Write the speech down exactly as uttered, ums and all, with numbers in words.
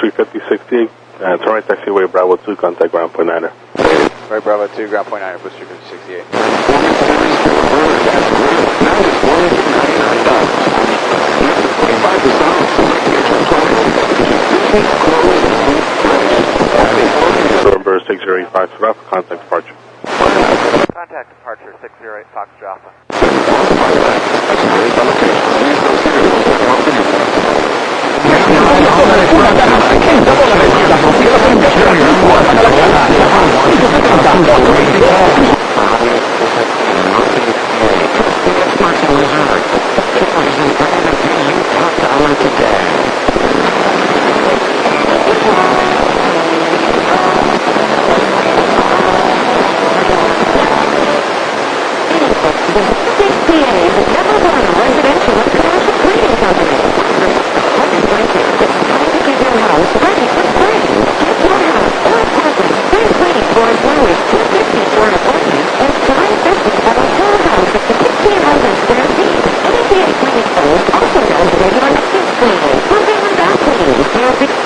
three fifty sixty-eight, uh, turn right taxiway Bravo two, contact ground point niner. Right, Bravo two, ground point niner, Boost three fifty sixty-eight. November six zero eight five, Alpha, contact departure. Contact departure six zero eight Fox Alpha. Also known as the regular cleaning. Program without cleaning.